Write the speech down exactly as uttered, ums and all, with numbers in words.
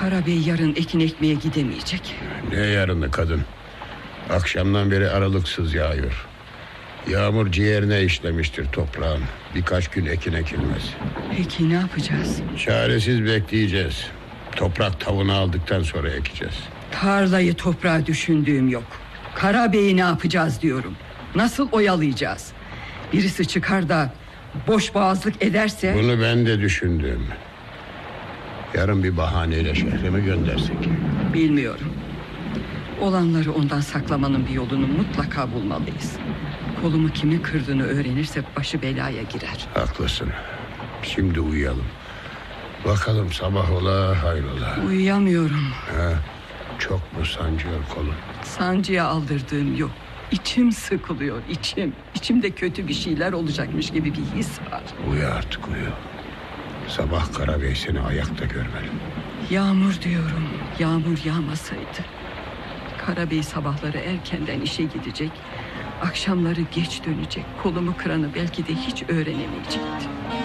Karabey yarın ekin ekmeye gidemeyecek. Ne yarını kadın? Akşamdan beri aralıksız yağıyor. Yağmur ciğerine işlemiştir toprağın. Birkaç gün ekin ekilmez. Peki ne yapacağız? Çaresiz bekleyeceğiz. Toprak tavuğunu aldıktan sonra ekeceğiz. Tarlayı toprağa düşündüğüm yok. Karabey'i ne yapacağız diyorum. Nasıl oyalayacağız? Birisi çıkar da boş boğazlık ederse... Bunu ben de düşündüm. Yarın bir bahaneyle şehre mi göndersek? Bilmiyorum. Olanları ondan saklamanın bir yolunu mutlaka bulmalıyız. Kolumu kimin kırdığını öğrenirse başı belaya girer. Haklısın. Şimdi uyuyalım. Bakalım sabah ola hayrola. Uyuyamıyorum. Ha, çok mu sancıyor kolun? Sancıya aldırdığım yok. İçim sıkılıyor, içim. İçimde kötü bir şeyler olacakmış gibi bir his var. Uyu artık uyu. Sabah Karabey seni ayakta görmeli. Yağmur diyorum. Yağmur yağmasaydı. Karabey sabahları erkenden işe gidecek. Akşamları geç dönecek. Kolumu kıranı belki de hiç öğrenemeyecekti.